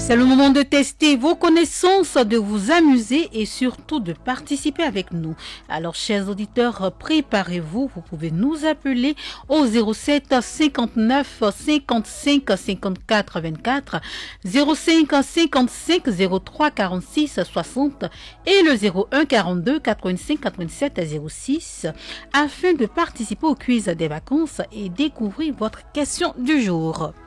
C'est le moment de tester vos connaissances, de vous amuser et surtout de participer avec nous. Alors, chers auditeurs, préparez-vous. Vous pouvez nous appeler au 07 59 55 54 24, 05 55 03 46 60 et le 01 42 85 87 06 afin de participer au quiz des vacances et découvrir votre question du jour.